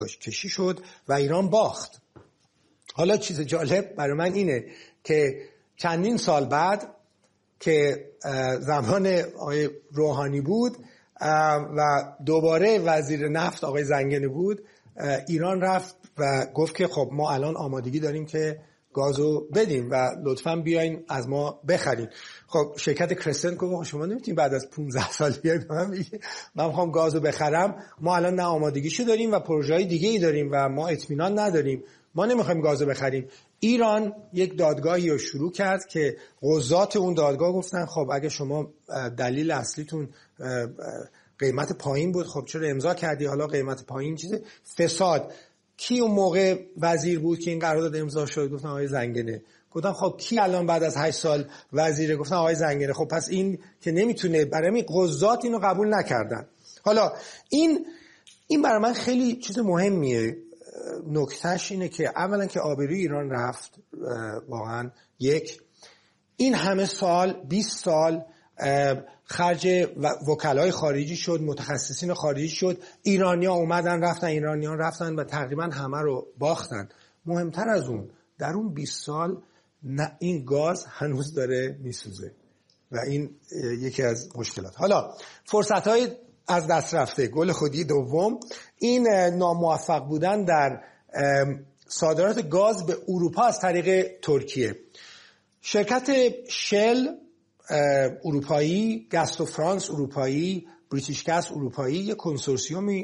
کشی شد و ایران باخت. حالا چیز جالب برای من اینه که چندین سال بعد که زمان آقای روحانی بود و دوباره وزیر نفت آقای زنگنه بود، ایران رفت و گفت که خب ما الان آمادگی داریم که گازو بدیم و لطفاً بیاین از ما بخرین. خب شرکت کرسنت گفت شما نمیتونید بعد از 15 سال بیاید به من بگید من میخوام گازو بخرم، ما الان نه آمادگیشو داریم و پروژه‌های دیگه‌ای داریم و ما اطمینان نداریم، ما نمیخوایم گازو بخریم. ایران یک دادگاهی رو شروع کرد که قضات اون دادگاه گفتن خب اگه شما دلیل اصلیتون قیمت پایین بود، خب چرا امضا کردی؟ حالا قیمت پایین چیزه فساد. کی اون موقع وزیر بود که این قرارداد امضا شد؟ گفتن آقای زنگنه. گفتن خب کی الان بعد از 8 سال وزیره؟ گفتن آقای زنگنه. خب پس این که نمیتونه، برای همین قضات اینو قبول نکردن. حالا این برای من خیلی چیز مهمیه. نکتهش اینه که اولا که آبروی ایران رفت، واقعا این همه سال 20 سال خرج وکلای خارجی شد، متخصصین خارجی شد، ایرانی‌ها اومدن رفتن و تقریبا همه رو باختن. مهمتر از اون در اون 20 سال این گاز هنوز داره میسوزه و این یکی از مشکلات. حالا فرصت‌های از دست رفته، گل خودی دوم، این ناموفق بودن در صادرات گاز به اروپا از طریق ترکیه. شرکت شل اروپایی، گاز و فرانس اروپایی، بریتیش گاز اروپایی یک کنسورسیومی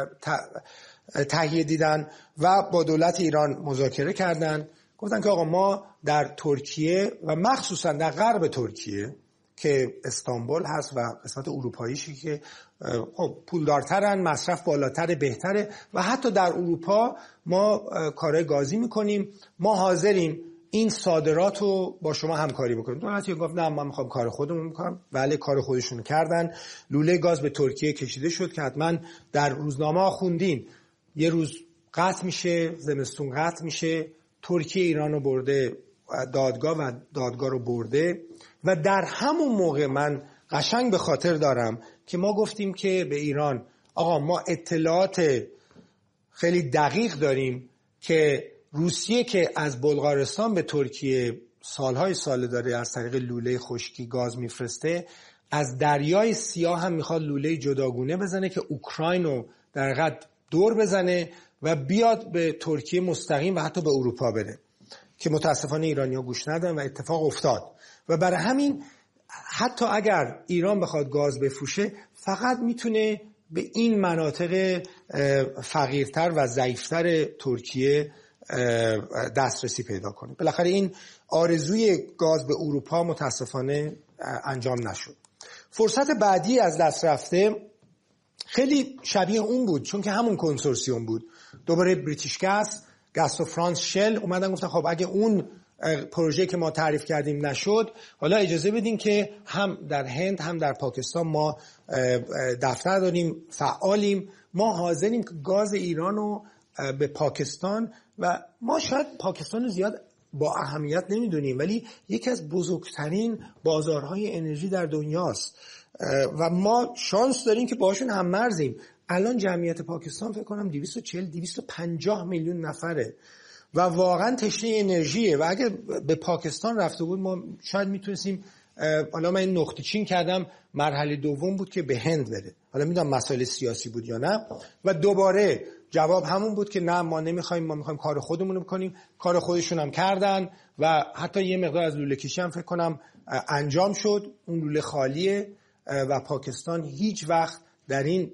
تهیه دیدن و با دولت ایران مذاکره کردن. گفتن که آقا ما در ترکیه و مخصوصا در غرب ترکیه که استانبول هست و قسمت اروپاییشی که خب پولدارترن، مصرف بالاتر، بهتره و حتی در اروپا ما کارهای گازی میکنیم، ما حاضریم این صادرات رو با شما همکاری بکنیم. دولت گفت نه من میخوام کار خودمون میکنم. بله کار خودشون کردن. لوله گاز به ترکیه کشیده شد که حتما در روزنامه ها خوندین یه روز قطع میشه، زمستون قطع میشه، ترکیه ایران رو برده دادگاه و دادگاه رو برده و در همون موقع من قشنگ به خاطر دارم که ما گفتیم که به ایران آقا ما اطلاعات خیلی دقیق داریم که روسیه که از بلغارستان به ترکیه سالهای ساله داره از طریق لوله خشکی گاز میفرسته، از دریای سیاه هم میخواد لوله جداگونه بزنه که اوکراین رو در حقیقت دور بزنه و بیاد به ترکیه مستقیم و حتی به اروپا بره که متاسفانه ایرانی‌ها گوش ندادن و اتفاق افتاد. و برای همین حتی اگر ایران بخواد گاز بفروشه فقط میتونه به این مناطق فقیرتر و ضعیفتر ترکیه دسترسی پیدا کنه. بالاخره این آرزوی گاز به اروپا متاسفانه انجام نشد. فرصت بعدی از دست رفته خیلی شبیه اون بود، چون که همون کنسورسیوم بود. دوباره بریتیش گاز، گاز و فرانس، شل اومدن گفتن خب اگه اون پروژه که ما تعریف کردیم نشد، حالا اجازه بدین که هم در هند هم در پاکستان ما دفتر داریم، فعالیم، ما حاضریم که گاز ایران رو به پاکستان، و ما شاید پاکستان رو زیاد با اهمیت نمیدونیم ولی یکی از بزرگترین بازارهای انرژی در دنیاست و ما شانس داریم که باهاشون هم مرزیم. الان جمعیت پاکستان فکر کنم 240-250 میلیون نفره و واقعا تشنه انرژیه و اگه به پاکستان رفته بود ما شاید میتونستیم، حالا من این نقطه چین کردم، مرحله دوم بود که به هند بره. حالا میدونم مسائل سیاسی بود یا نه و دوباره جواب همون بود که نه ما نمیخوایم، ما میخوایم کار خودمون رو بکنیم. کار خودشون هم کردن و حتی یه مقدار از لوله کشی هم فکر کنم انجام شد. اون لوله خالیه و پاکستان هیچ وقت در این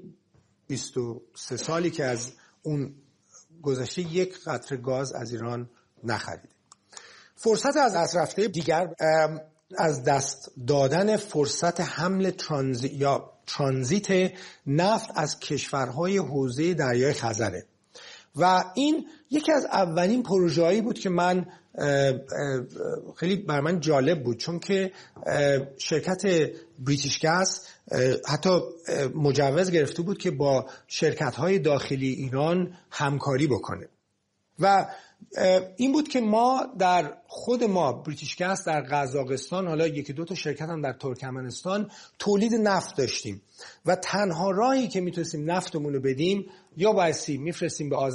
23 سالی که از اون گذشته یک قطره گاز از ایران نخریده. فرصت از دست رفته دیگر از دست دادن فرصت حمل ترانزیت نفت از کشورهای حوزه دریای خزره و این یکی از اولین پروژه‌ای بود که من خیلی بر من جالب بود، چون که شرکت بریتیش گاز حتی مجوز گرفته بود که با شرکت‌های داخلی ایران همکاری بکنه و این بود که ما در خود ما بریتیش گاز در قزاقستان، حالا یکی دو تا شرکت هم در ترکمنستان تولید نفت داشتیم و تنها راهی که میتونستیم نفتمون رو بدیم یا بایستی میفرستیم به